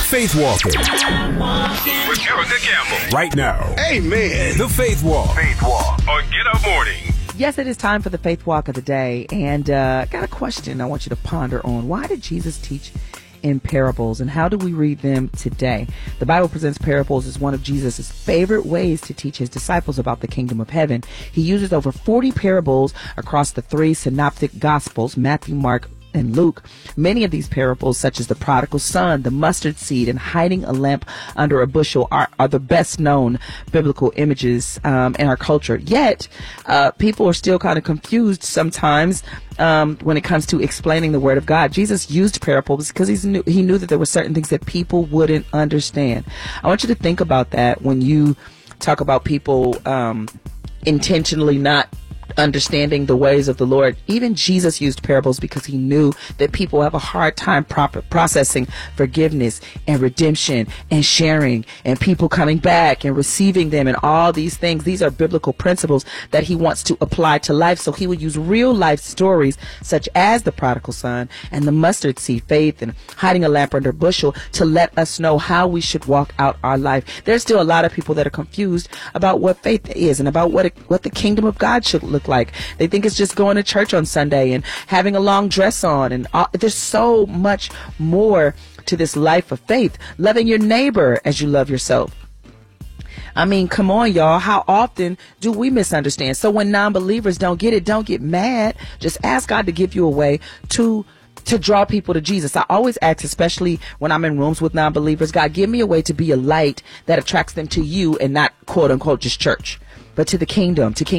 Faith Walking. With Erica Campbell. Right now. Amen. The Faith Walk. Faith Walk on Get Up Morning. Yes, it is time for the Faith Walk of the day. And I got a question I want you to ponder on. Why did Jesus teach in parables, and how do we read them today? The Bible presents parables as one of Jesus' favorite ways to teach his disciples about the kingdom of heaven. He uses over 40 parables across the three synoptic gospels, Matthew, Mark, and Luke. Many of these parables, such as the prodigal son, the mustard seed, and hiding a lamp under a bushel, are the best known biblical images in our culture. Yet, people are still kind of confused sometimes when it comes to explaining the word of God. Jesus used parables because he knew that there were certain things that people wouldn't understand. I want you to think about that when you talk about people intentionally not understanding the ways of the Lord. Even Jesus used parables because he knew that people have a hard time processing forgiveness and redemption and sharing and people coming back and receiving them and all these things. These are biblical principles that he wants to apply to life. So he would use real life stories such as the prodigal son and the mustard seed faith and hiding a lamp under a bushel to let us know how we should walk out our life. There's still a lot of people that are confused about what faith is and about what the kingdom of God should look like. They think it's just going to church on Sunday and having a long dress on, and there's so much more to this life of faith. Loving your neighbor as you love yourself. I mean, come on, y'all. How often do we misunderstand? So when non-believers don't get it, don't get mad. Just ask God to give you a way to draw people to Jesus. I always ask, especially when I'm in rooms with non-believers, God, give me a way to be a light that attracts them to you and not, quote unquote, just church, but to the kingdom,